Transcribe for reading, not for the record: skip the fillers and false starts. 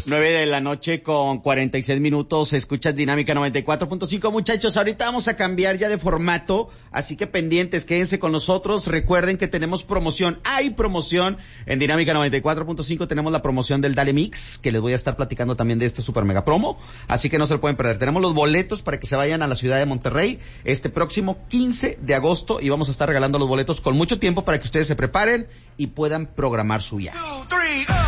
9:46 a.m. Escuchas Dinámica 94.5. Muchachos, ahorita vamos a cambiar ya de formato, así que pendientes, quédense con nosotros. Recuerden que tenemos promoción, hay promoción en Dinámica 94.5. Tenemos la promoción del Dale Mix, que les voy a estar platicando también de este super mega promo, así que no se lo pueden perder. Tenemos los boletos para que se vayan a la ciudad de Monterrey este próximo 15 de agosto y vamos a estar regalando los boletos con mucho tiempo para que ustedes se preparen y puedan programar su viaje.